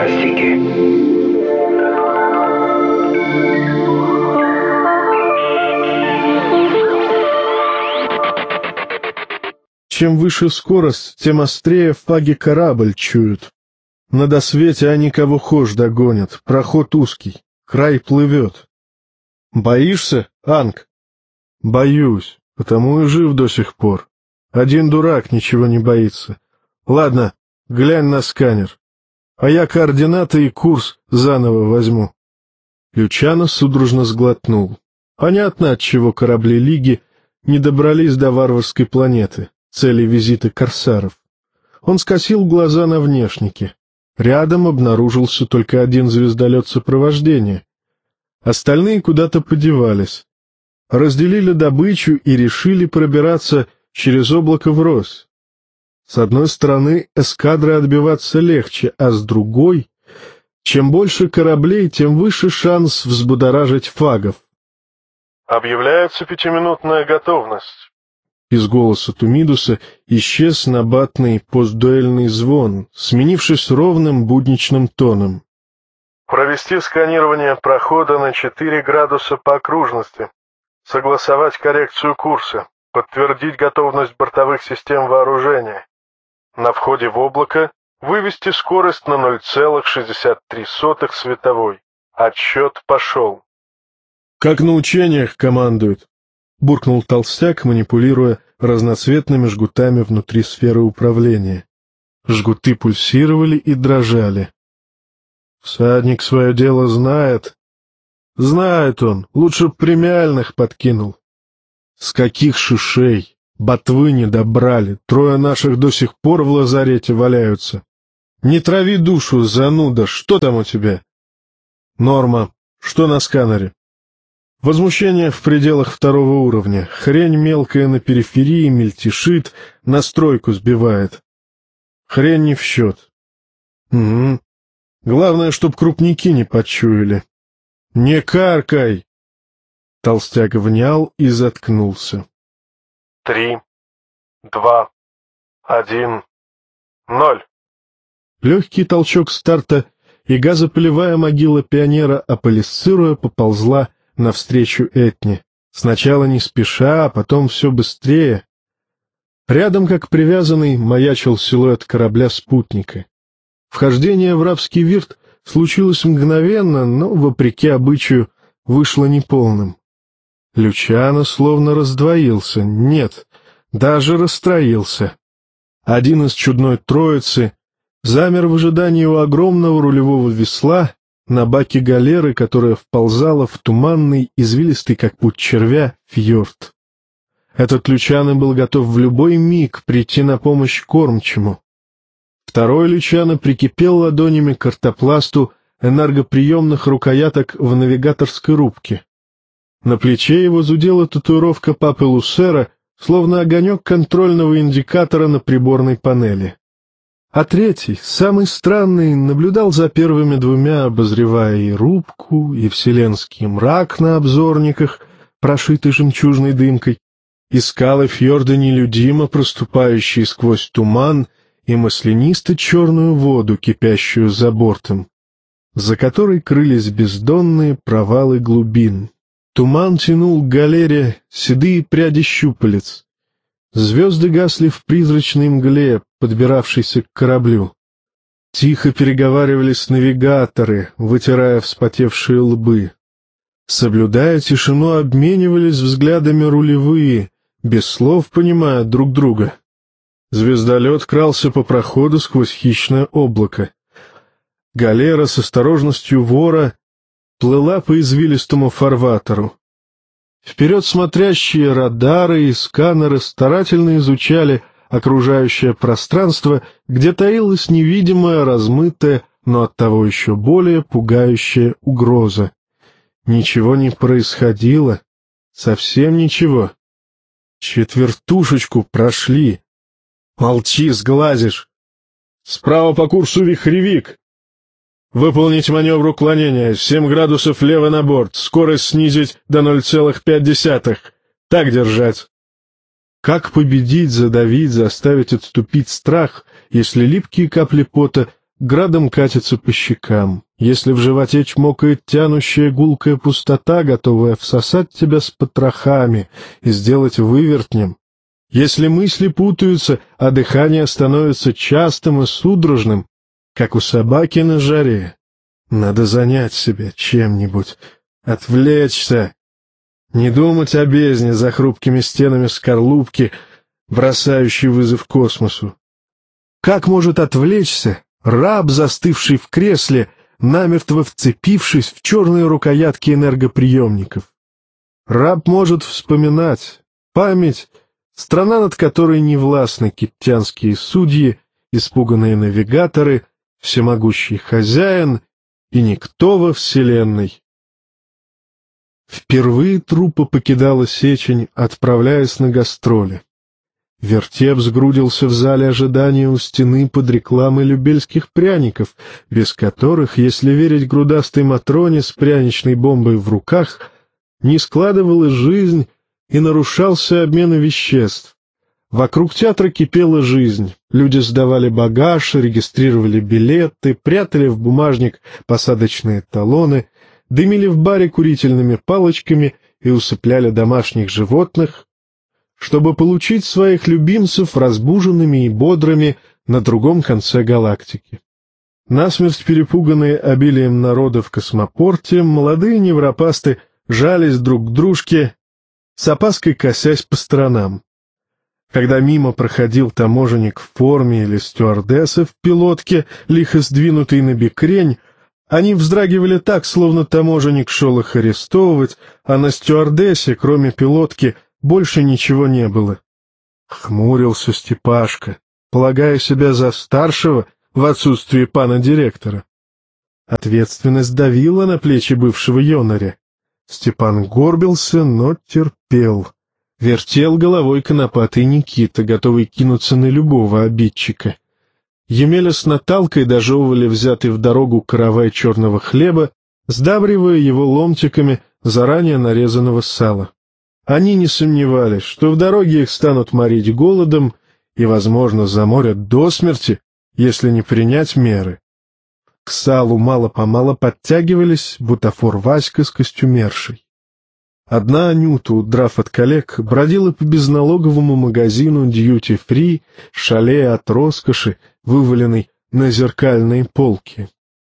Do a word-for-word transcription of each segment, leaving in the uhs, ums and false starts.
фантастики. Чем выше скорость, тем острее фаги корабль чуют. На досвете они кого хошь догонят, проход узкий, край плывет. Боишься, Анг? Боюсь, потому и жив до сих пор. Один дурак ничего не боится. Ладно, глянь на сканер, а я координаты и курс заново возьму. Лючано судорожно сглотнул. Понятно, отчего корабли Лиги не добрались до варварской планеты, цели визита корсаров. Он скосил глаза на внешники. Рядом обнаружился только один звездолет сопровождения. Остальные куда-то подевались. Разделили добычу и решили пробираться через облако врозь. С одной стороны, эскадры отбиваться легче, а с другой, чем больше кораблей, тем выше шанс взбудоражить фагов. «Объявляется пятиминутная готовность». Из голоса Тумидуса исчез набатный постдуэльный звон, сменившись ровным будничным тоном. «Провести сканирование прохода на четыре градуса по окружности, согласовать коррекцию курса, подтвердить готовность бортовых систем вооружения. На входе в облако вывести скорость на ноль целых шестьдесят три сотых световой. Отсчет пошел». «Как на учениях командуют», — буркнул толстяк, манипулируя разноцветными жгутами внутри сферы управления. Жгуты пульсировали и дрожали. «Всадник свое дело знает». «Знает он, лучше б премиальных подкинул». «С каких шишей? Ботвы не добрали, трое наших до сих пор в лазарете валяются. Не трави душу, зануда, что там у тебя?» «Норма, что на сканере?» Возмущение в пределах второго уровня. Хрень мелкая на периферии мельтешит, настройку сбивает. Хрень не в счет. Угу. Главное, чтоб крупники не почуяли. Не каркай! Толстяк внял и заткнулся. Три, два, один, ноль. Легкий толчок старта, и газопылевая могила пионера, аполисцируя, поползла навстречу Этне. Сначала не спеша, а потом все быстрее. Рядом, как привязанный, маячил силуэт корабля-спутника. Вхождение в рабский вирт случилось мгновенно, но, вопреки обычаю, вышло неполным. Лючано словно раздвоился, нет, даже расстроился. Один из чудной троицы замер в ожидании у огромного рулевого весла на баке галеры, которая вползала в туманный, извилистый, как путь червя, фьорд. Этот Лючано был готов в любой миг прийти на помощь кормчему. Второй Лючано прикипел ладонями к артопласту энергоприемных рукояток в навигаторской рубке. На плече его зудела татуировка папы Лусера, словно огонек контрольного индикатора на приборной панели. А третий, самый странный, наблюдал за первыми двумя, обозревая и рубку, и вселенский мрак на обзорниках, прошитый жемчужной дымкой, и скалы фьорда нелюдимо проступающие сквозь туман, и маслянисто-черную воду, кипящую за бортом, за которой крылись бездонные провалы глубин. Туман тянул к галере седые пряди щупалец. Звезды гасли в призрачной мгле, подбиравшейся к кораблю. Тихо переговаривались навигаторы, вытирая вспотевшие лбы. Соблюдая тишину, обменивались взглядами рулевые, без слов понимая друг друга. Звездолет крался по проходу сквозь хищное облако. Галера с осторожностью вора плыла по извилистому фарватеру. Вперед смотрящие радары и сканеры старательно изучали окружающее пространство, где таилась невидимая, размытая, но оттого еще более пугающая угроза. Ничего не происходило, совсем ничего. Четвертушечку прошли. Молчи, сглазишь. Справа по курсу вихревик. Выполнить маневр уклонения, семь градусов лево на борт, скорость снизить до ноль целых пять десятых. Так держать. Как победить, задавить, заставить отступить страх, если липкие капли пота градом катится по щекам. Если в животе чмокает тянущая гулкая пустота, готовая всосать тебя с потрохами и сделать вывертнем, если мысли путаются, а дыхание становится частым и судорожным, как у собаки на жаре, надо занять себя чем-нибудь, отвлечься, не думать о бездне за хрупкими стенами скорлупки, бросающей вызов космосу. Как может отвлечься раб, застывший в кресле, намертво вцепившись в черные рукоятки энергоприемников? Раб может вспоминать. Память — страна, над которой не властны киптянские судьи, испуганные навигаторы, всемогущий хозяин и никто во вселенной. Впервые труппа покидала Сечень, отправляясь на гастроли. Вертеп сгрудился в зале ожидания у стены под рекламой любельских пряников, без которых, если верить грудастой Матроне с пряничной бомбой в руках, не складывалась жизнь и нарушался обмен веществ. Вокруг театра кипела жизнь. Люди сдавали багаж, регистрировали билеты, прятали в бумажник посадочные талоны, дымили в баре курительными палочками и усыпляли домашних животных, чтобы получить своих любимцев разбуженными и бодрыми на другом конце галактики. Насмерть перепуганные обилием народа в космопорте, молодые невропасты жались друг к дружке, с опаской косясь по сторонам. Когда мимо проходил таможенник в форме или стюардесса в пилотке, лихо сдвинутый на бекрень, они вздрагивали так, словно таможенник шел их арестовывать, а на стюардессе, кроме пилотки, больше ничего не было. Хмурился Степашка, полагая себя за старшего в отсутствие пана директора. Ответственность давила на плечи бывшего юнаря. Степан горбился, но терпел. Вертел головой конопатый Никита, готовый кинуться на любого обидчика. Емеля с Наталкой дожевывали взятый в дорогу каравай черного хлеба, сдабривая его ломтиками заранее нарезанного сала. Они не сомневались, что в дороге их станут морить голодом и, возможно, заморят до смерти, если не принять меры. К салу мало-помалу подтягивались бутафор Васька с костюмершей. Одна Анюта, удрав от коллег, бродила по безналоговому магазину дьюти-фри, шалея от роскоши, вываленной на зеркальные полки.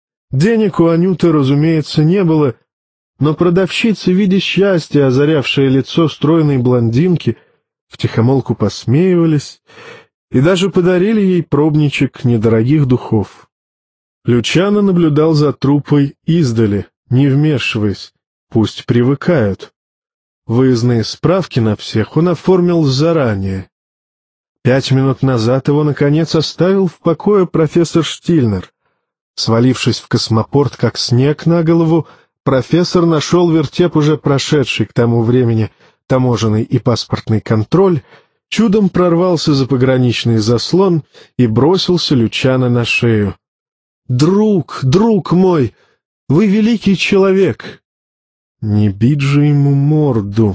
Денег у Анюты, разумеется, не было, но продавщицы, видя счастье, озарявшее лицо стройной блондинки, втихомолку посмеивались и даже подарили ей пробничек недорогих духов. Лючано наблюдал за труппой издали, не вмешиваясь, пусть привыкают. Выездные справки на всех он оформил заранее. Пять минут назад его, наконец, оставил в покое профессор Штильнер. Свалившись в космопорт, как снег на голову, профессор нашел вертеп, уже прошедший к тому времени таможенный и паспортный контроль, чудом прорвался за пограничный заслон и бросился Лючано на шею. «Друг, друг мой, вы великий человек!» «Не бить же ему морду!»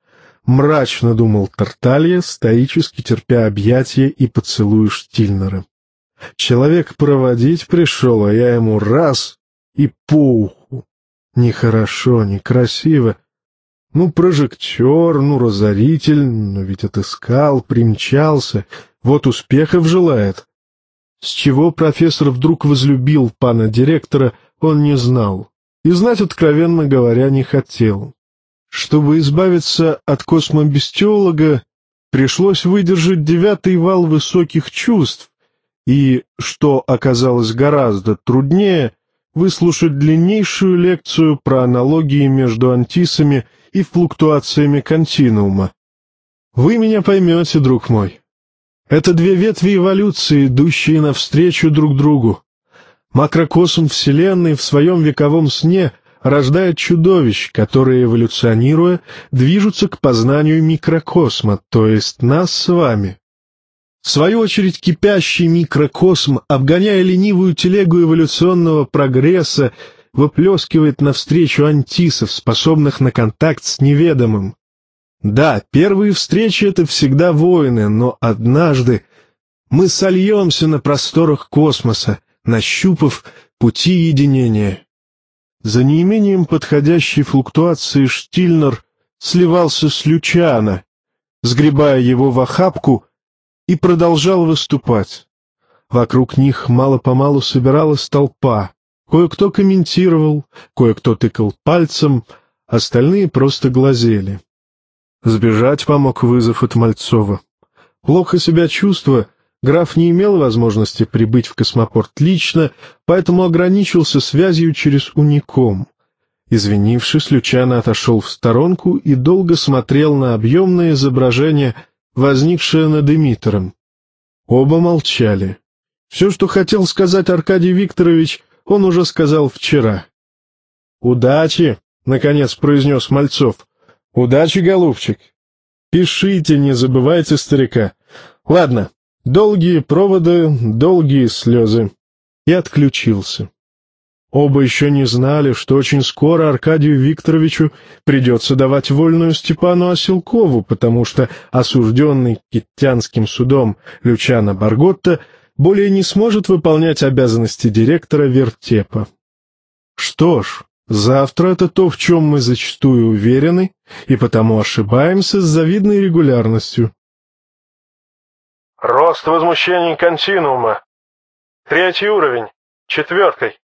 — мрачно думал Тарталья, стоически терпя объятия и поцелуи Штильнера. «Человек проводить пришел, а я ему раз и по уху. Нехорошо, некрасиво. Ну, прожектор, ну, разоритель, но ведь отыскал, примчался, вот успехов желает». С чего профессор вдруг возлюбил пана директора, он не знал, и знать, откровенно говоря, не хотел. Чтобы избавиться от космобестиолога, пришлось выдержать девятый вал высоких чувств и, что оказалось гораздо труднее, выслушать длиннейшую лекцию про аналогии между антисами и флуктуациями континуума. Вы меня поймете, друг мой. Это две ветви эволюции, идущие навстречу друг другу. Макрокосм Вселенной в своем вековом сне рождает чудовищ, которые, эволюционируя, движутся к познанию микрокосма, то есть нас с вами. В свою очередь, кипящий микрокосм, обгоняя ленивую телегу эволюционного прогресса, выплескивает навстречу антисов, способных на контакт с неведомым. Да, первые встречи — это всегда войны, но однажды мы сольемся на просторах космоса, нащупав пути единения. За неимением подходящей флуктуации Штильнер сливался с Лючано, сгребая его в охапку, и продолжал выступать. Вокруг них мало-помалу собиралась толпа. Кое-кто комментировал, кое-кто тыкал пальцем, остальные просто глазели. Сбежать помог вызов от Мальцова. Плохо себя чувствуя, граф не имел возможности прибыть в космопорт лично, поэтому ограничился связью через уником. Извинившись, Лючано отошел в сторонку и долго смотрел на объемное изображение, возникшее над эмиттером. Оба молчали. Все, что хотел сказать Аркадий Викторович, он уже сказал вчера. «Удачи!» — наконец произнес Мальцов. «Удачи, голубчик! Пишите, не забывайте старика. Ладно, долгие проводы, долгие слезы». И отключился. Оба еще не знали, что очень скоро Аркадию Викторовичу придется давать вольную Степану Оселкову, потому что осужденный Киттянским судом Лючано Барготта более не сможет выполнять обязанности директора вертепа. Что ж, завтра это то, в чем мы зачастую уверены, и потому ошибаемся с завидной регулярностью. Рост возмущений континуума. Третий уровень. Четвертый.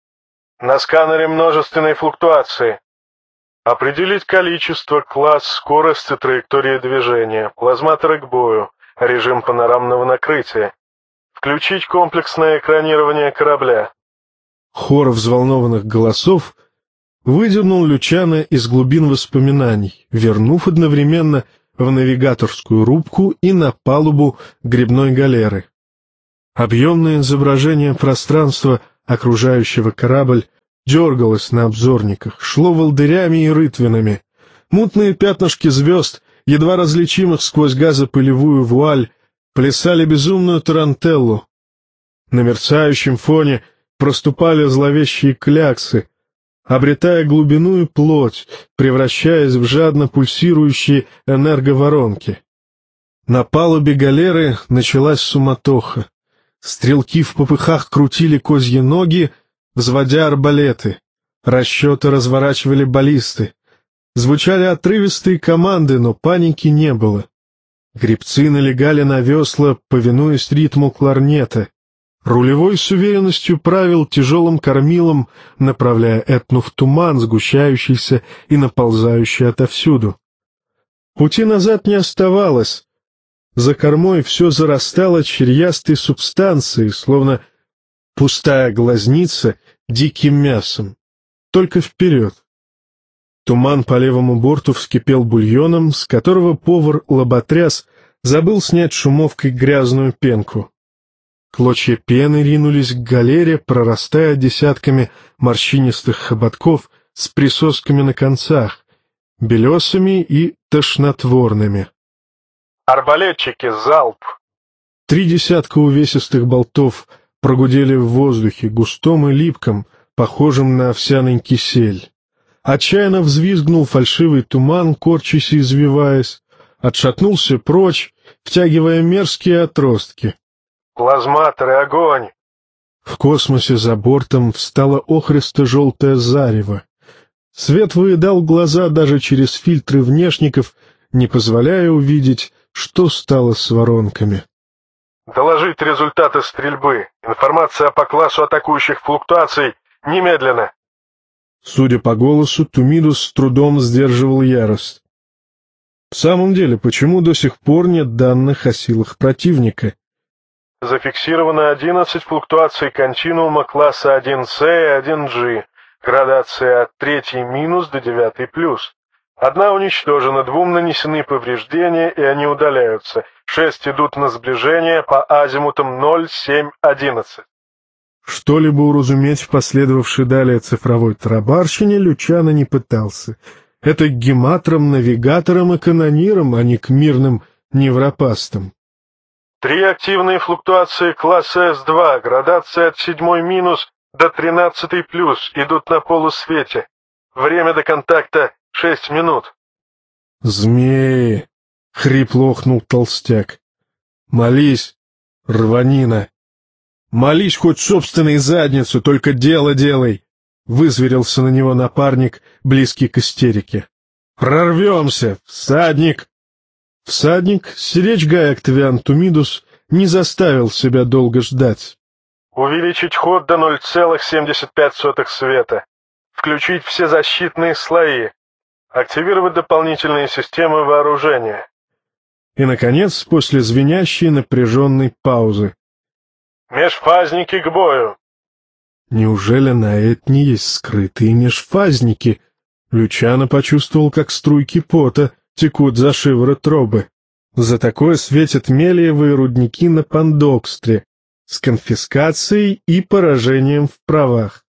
На сканере множественной флуктуации. Определить количество, класс, скорость и траектории движения, плазматоры к бою, режим панорамного накрытия. Включить комплексное экранирование корабля. Хор взволнованных голосов выдернул Лючано из глубин воспоминаний, вернув одновременно в навигаторскую рубку и на палубу гребной галеры. Объемное изображение пространства, окружающего корабль, дергалось на обзорниках, шло волдырями и рытвинами. Мутные пятнышки звезд, едва различимых сквозь газопылевую вуаль, плясали безумную тарантеллу. На мерцающем фоне проступали зловещие кляксы, обретая глубину и плоть, превращаясь в жадно пульсирующие энерговоронки. На палубе галеры началась суматоха. Стрелки в попыхах крутили козьи ноги, взводя арбалеты. Расчеты разворачивали баллисты. Звучали отрывистые команды, но паники не было. Гребцы налегали на весла, повинуясь ритму кларнета. Рулевой с уверенностью правил тяжелым кормилом, направляя Этну в туман, сгущающийся и наползающий отовсюду. Пути назад не оставалось. За кормой все зарастало червястой субстанцией, словно пустая глазница диким мясом. Только вперед. Туман по левому борту вскипел бульоном, с которого повар-лоботряс забыл снять шумовкой грязную пенку. Клочья пены ринулись к галере, прорастая десятками морщинистых хоботков с присосками на концах, белесыми и тошнотворными. Арбалетчики, залп! Три десятка увесистых болтов прогудели в воздухе, густом и липком, похожим на овсяный кисель. Отчаянно взвизгнул фальшивый туман, корчась и извиваясь, отшатнулся прочь, втягивая мерзкие отростки. Плазматоры, огонь! В космосе за бортом встало охристо-желтое зарево. Свет выедал глаза даже через фильтры внешников, не позволяя увидеть, что стало с воронками. Доложить результаты стрельбы. Информация по классу атакующих флуктуаций немедленно. Судя по голосу, Тумидус с трудом сдерживал ярость. В самом деле, почему до сих пор нет данных о силах противника? Зафиксировано одиннадцать флуктуаций континуума класса один С и один G. Градация от третьей минус до девятой плюс. Одна уничтожена, двум нанесены повреждения, и они удаляются. Шесть идут на сближение по азимутам ноль семь одиннадцать. Что-либо уразуметь в последовавшей далее цифровой тарабарщине Лючано не пытался. Это к гематрам, навигаторам и канонирам, а не к мирным невропастам. Три активные флуктуации класса С два, градация от седьмой минус до тринадцатой плюс, идут на полусвете. Время до контакта шесть минут. «Змеи!» — хрипло охнул толстяк. «Молись, рванина!» Молись хоть собственной задницу, только дело делай!» — вызверился на него напарник, близкий к истерике. «Прорвемся! Всадник!» Всадник, сиречь Гай Октавиан Тумидус, не заставил себя долго ждать. «Увеличить ход до ноль целых семьдесят пять сотых света. Включить все защитные слои. Активировать дополнительные системы вооружения». И, наконец, после звенящей напряженной паузы. «Межфазники к бою!» Неужели на Этне есть скрытые межфазники? Лючано почувствовал, как струйки пота текут за шиворот робы. За такое светят мелиевые рудники на Пандокстре с конфискацией и поражением в правах.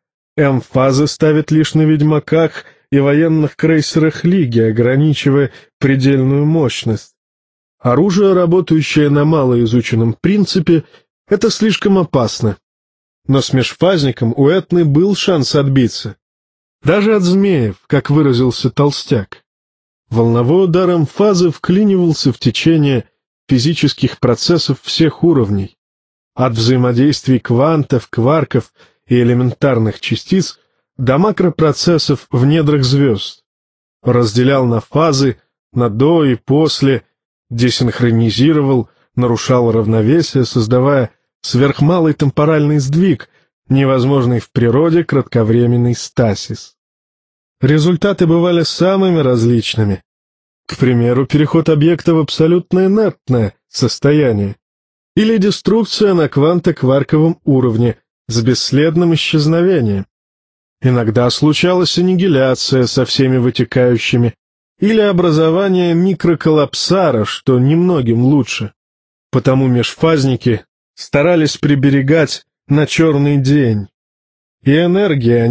Эмфазы ставят лишь на ведьмаках и военных крейсерах Лиги, ограничивая предельную мощность. Оружие, работающее на малоизученном принципе, это слишком опасно. Но с межфазником у Этны был шанс отбиться. Даже от змеев, как выразился толстяк. Волновой удар эмфазы вклинивался в течение физических процессов всех уровней. От взаимодействий квантов, кварков и элементарных частиц до макропроцессов в недрах звезд. Разделял на фазы, на до и после, десинхронизировал, нарушал равновесие, создавая сверхмалый темпоральный сдвиг, невозможный в природе кратковременный стасис. Результаты бывали самыми различными. К примеру, переход объекта в абсолютно инертное состояние или деструкция на квантокварковом уровне с бесследным исчезновением. Иногда случалась аннигиляция со всеми вытекающими или образование микроколлапсара, что немногим лучше. Потому межфазники старались приберегать на черный день, и энергия